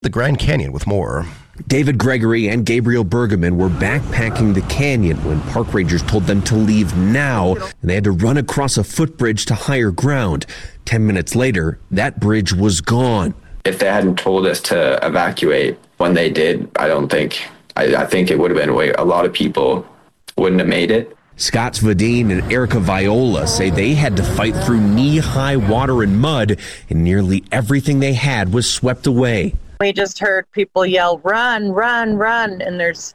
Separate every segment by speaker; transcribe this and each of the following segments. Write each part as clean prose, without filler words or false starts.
Speaker 1: the Grand Canyon with more.
Speaker 2: David Gregory and Gabriel Bergman were backpacking the canyon when park rangers told them to leave now, and they had to run across a footbridge to higher ground. 10 minutes later, that bridge was gone.
Speaker 3: If they hadn't told us to evacuate when they did, I think it would have been a lot of people wouldn't have made it.
Speaker 2: Scott Svadine and Erica Viola say they had to fight through knee-high water and mud, and nearly everything they had was swept away.
Speaker 4: We just heard people yell, "Run, run, run," and there's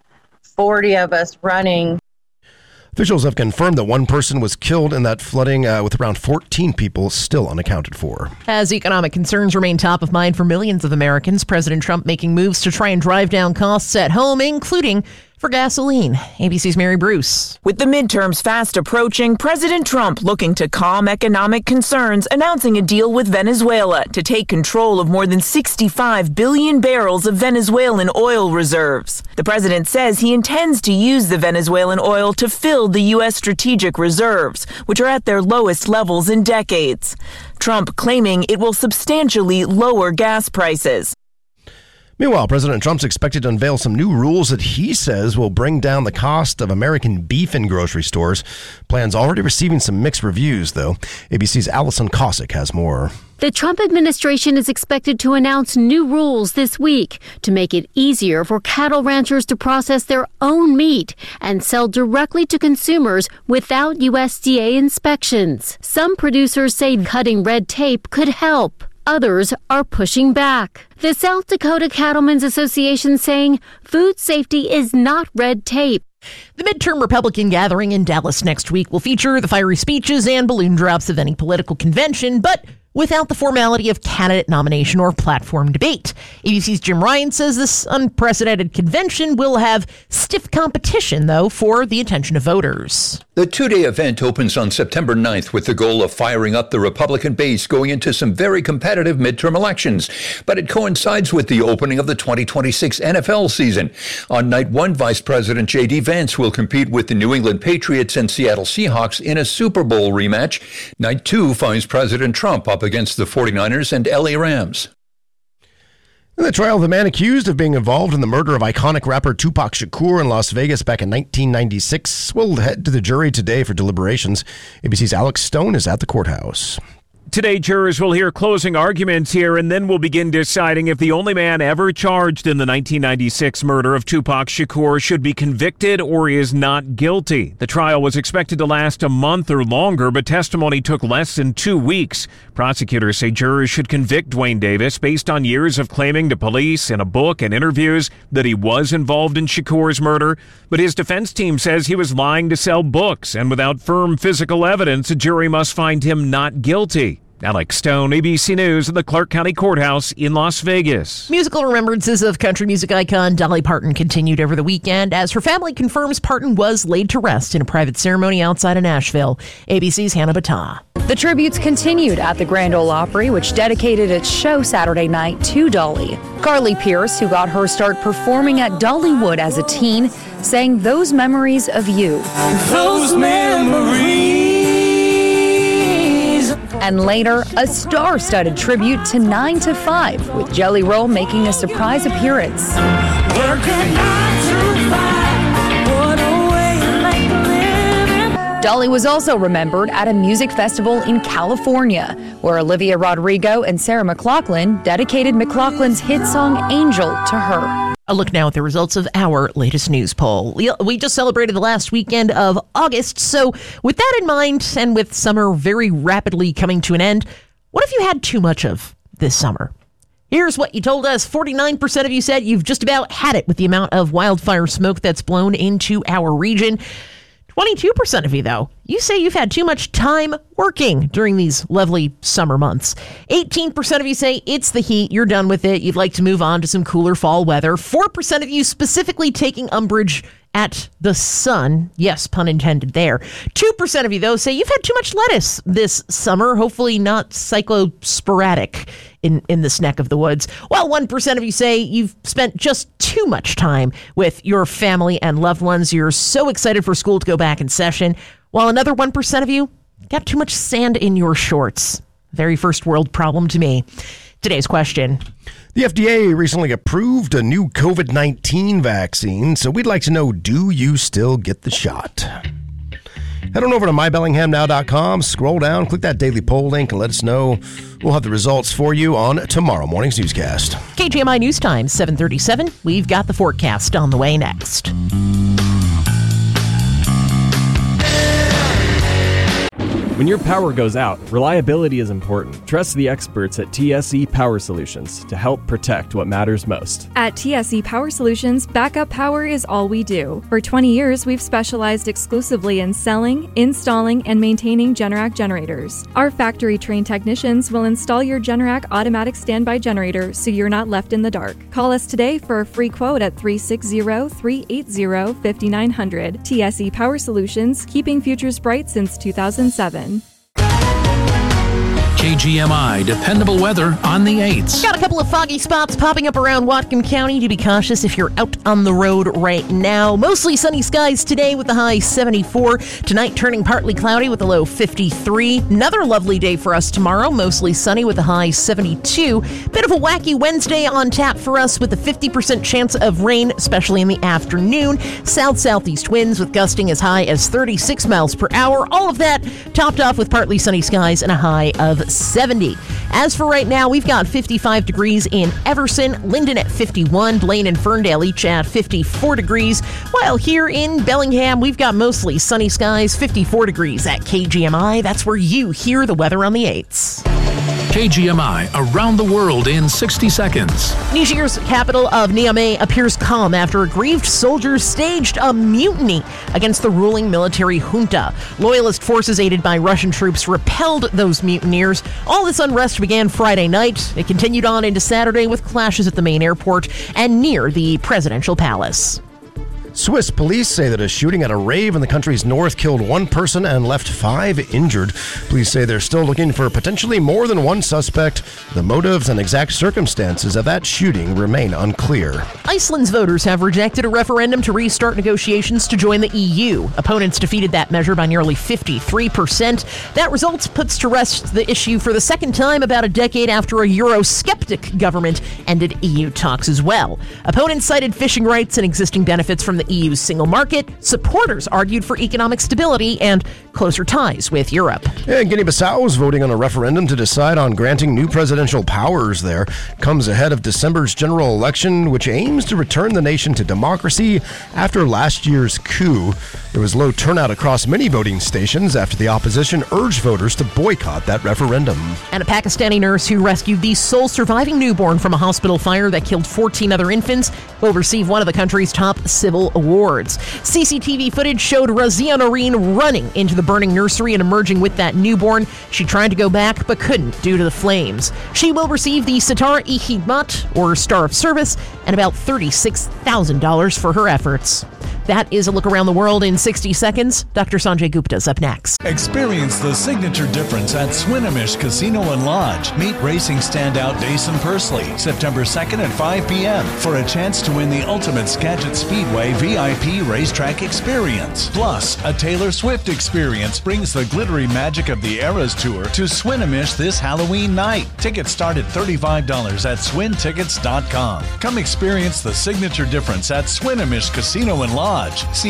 Speaker 4: 40 of us running.
Speaker 1: Officials have confirmed that one person was killed in that flooding, with around 14 people still unaccounted for.
Speaker 5: As economic concerns remain top of mind for millions of Americans, President Trump making moves to try and drive down costs at home, including for gasoline. ABC's Mary Bruce.
Speaker 6: With the midterms fast approaching, President Trump looking to calm economic concerns, announcing a deal with Venezuela to take control of more than 65 billion barrels of Venezuelan oil reserves. The president says he intends to use the Venezuelan oil to fill the U.S. strategic reserves, which are at their lowest levels in decades. Trump claiming it will substantially lower gas prices.
Speaker 1: Meanwhile, President Trump's expected to unveil some new rules that he says will bring down the cost of American beef in grocery stores. Plans already receiving some mixed reviews, though. ABC's Allison Cossack has more.
Speaker 7: The Trump administration is expected to announce new rules this week to make it easier for cattle ranchers to process their own meat and sell directly to consumers without USDA inspections. Some producers say cutting red tape could help. Others are pushing back. The South Dakota Cattlemen's Association saying food safety is not red tape.
Speaker 5: The midterm Republican gathering in Dallas next week will feature the fiery speeches and balloon drops of any political convention, but without the formality of candidate nomination or platform debate. ABC's Jim Ryan says this unprecedented convention will have stiff competition, though, for the attention of voters.
Speaker 8: The two-day event opens on September 9th with the goal of firing up the Republican base going into some very competitive midterm elections. But it coincides with the opening of the 2026 NFL season. On night one, Vice President J.D. Vance will compete with the New England Patriots and Seattle Seahawks in a Super Bowl rematch. Night two finds President Trump up against the 49ers and LA Rams.
Speaker 1: The trial of the man accused of being involved in the murder of iconic rapper Tupac Shakur in Las Vegas back in 1996 will head to the jury today for deliberations. ABC's Alex Stone is at the courthouse.
Speaker 9: Today, jurors will hear closing arguments here and then will begin deciding if the only man ever charged in the 1996 murder of Tupac Shakur should be convicted or is not guilty. The trial was expected to last a month or longer, but testimony took less than 2 weeks. Prosecutors say jurors should convict Duane Davis based on years of claiming to police in a book and interviews that he was involved in Shakur's murder. But his defense team says he was lying to sell books, and without firm physical evidence, a jury must find him not guilty. Alex Stone, ABC News at the Clark County Courthouse in Las Vegas.
Speaker 5: Musical remembrances of country music icon Dolly Parton continued over the weekend as her family confirms Parton was laid to rest in a private ceremony outside of Nashville. ABC's Hannah Battah.
Speaker 10: The tributes continued at the Grand Ole Opry, which dedicated its show Saturday night to Dolly. Carly Pierce, who got her start performing at Dollywood as a teen, sang those memories of you.
Speaker 11: Those memories.
Speaker 10: And later, a star-studded tribute to 9 to 5, with Jelly Roll making a surprise appearance. Dolly was also remembered at a music festival in California, where Olivia Rodrigo and Sarah McLachlan dedicated McLachlan's hit song Angel to her.
Speaker 5: A look now at the results of our latest news poll. We just celebrated the last weekend of August, so with that in mind, and with summer very rapidly coming to an end, what have you had too much of this summer? Here's what you told us. 49% of you said you've just about had it with the amount of wildfire smoke that's blown into our region. 22% of you, though, you say you've had too much time working during these lovely summer months. 18% of you say it's the heat, you're done with it, you'd like to move on to some cooler fall weather. 4% of you specifically taking umbrage at the sun. Yes, pun intended there. 2% of you, though, say you've had too much lettuce this summer, hopefully not cyclosporadic in this neck of the woods. While 1% of you say you've spent just too much time with your family and loved ones. You're so excited for school to go back in session. While another 1% of you got too much sand in your shorts. Very first world problem to me. Today's question.
Speaker 1: The FDA recently approved a new COVID-19 vaccine, so we'd like to know, do you still get the shot? Head on over to mybellinghamnow.com, scroll down, click that daily poll link, and let us know. We'll have the results for you on tomorrow morning's newscast.
Speaker 5: KGMI News Time, 7:37. We've got the forecast on the way next.
Speaker 12: When your power goes out, reliability is important. Trust the experts at TSE Power Solutions to help protect what matters most.
Speaker 13: At TSE Power Solutions, backup power is all we do. For 20 years, we've specialized exclusively in selling, installing, and maintaining Generac generators. Our factory-trained technicians will install your Generac automatic standby generator so you're not left in the dark. Call us today for a free quote at 360-380-5900. TSE Power Solutions, keeping futures bright since 2007.
Speaker 14: KGMI dependable weather on the 8s.
Speaker 5: Got a couple of foggy spots popping up around Whatcom County. To be cautious if you're out on the road right now. Mostly sunny skies today with the high 74. Tonight turning partly cloudy with the low 53. Another lovely day for us tomorrow. Mostly sunny with the high 72. Bit of a wacky Wednesday on tap for us with a 50% chance of rain, especially in the afternoon. South-southeast winds with gusting as high as 36 miles per hour. All of that topped off with partly sunny skies and a high of 70. As for right now, we've got 55 degrees in Everson, Linden at 51, Blaine and Ferndale each at 54 degrees, while here in Bellingham, we've got mostly sunny skies, 54 degrees at KGMI. That's where you hear the weather on the 8s.
Speaker 14: KGMI around the world in 60 seconds.
Speaker 5: Niger's capital of Niamey appears calm after aggrieved soldiers staged a mutiny against the ruling military junta. Loyalist forces aided by Russian troops repelled those mutineers. All this unrest began Friday night. It continued on into Saturday with clashes at the main airport and near the presidential palace.
Speaker 1: Swiss police say that a shooting at a rave in the country's north killed one person and left 5 injured. Police say they're still looking for potentially more than one suspect. The motives and exact circumstances of that shooting remain unclear.
Speaker 5: Iceland's voters have rejected a referendum to restart negotiations to join the EU. Opponents defeated that measure by nearly 53%. That result puts to rest the issue for the second time about a decade after a Eurosceptic government ended EU talks as well. Opponents cited fishing rights and existing benefits from the EU's single market. Supporters argued for economic stability and closer ties with Europe.
Speaker 1: And Guinea-Bissau is voting on a referendum to decide on granting new presidential powers there. Comes ahead of December's general election, which aims to return the nation to democracy after last year's coup. There was low turnout across many voting stations after the opposition urged voters to boycott that referendum.
Speaker 5: And a Pakistani nurse who rescued the sole surviving newborn from a hospital fire that killed 14 other infants will receive one of the country's top civil awards. CCTV footage showed Razia Noreen running into the burning nursery and emerging with that newborn. She tried to go back but couldn't due to the flames. She will receive the Sitar-e-Khidmat, or Star of Service, and about $36,000 for her efforts. That is a look around the world in 60 seconds. Dr. Sanjay Gupta is up next.
Speaker 15: Experience the signature difference at Swinomish Casino and Lodge. Meet racing standout Dason Pursley September 2nd at 5 p.m. for a chance to win the ultimate Skagit Speedway VIP racetrack experience. Plus, a Taylor Swift experience brings the glittery magic of the Eras Tour to Swinomish this Halloween night. Tickets start at $35 at swintickets.com. Come experience the signature difference at Swinomish Casino and Lodge. See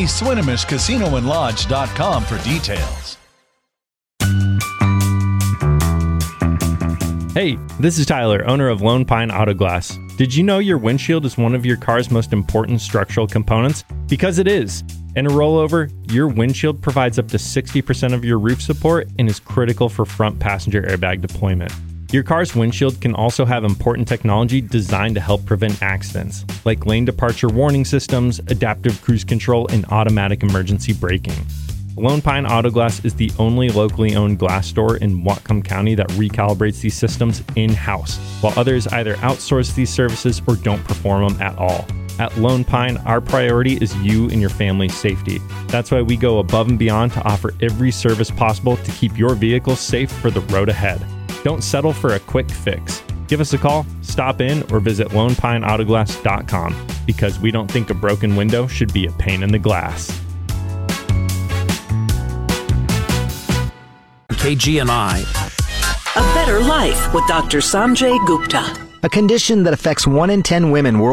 Speaker 15: SwinomishCasinoandLodge.com for details.
Speaker 16: Hey, this is Tyler, owner of Lone Pine Auto Glass. Did you know your windshield is one of your car's most important structural components? Because it is. In a rollover, your windshield provides up to 60% of your roof support and is critical for front passenger airbag deployment. Your car's windshield can also have important technology designed to help prevent accidents, like lane departure warning systems, adaptive cruise control, and automatic emergency braking. Lone Pine Auto Glass is the only locally owned glass store in Whatcom County that recalibrates these systems in-house, while others either outsource these services or don't perform them at all. At Lone Pine, our priority is you and your family's safety. That's why we go above and beyond to offer every service possible to keep your vehicle safe for the road ahead. Don't settle for a quick fix. Give us a call, stop in, or visit LonePineAutoglass.com because we don't think a broken window should be a pain in the glass.
Speaker 14: KGMI.
Speaker 17: A better life with Dr. Sanjay Gupta. a condition that affects 1 in 10 women worldwide.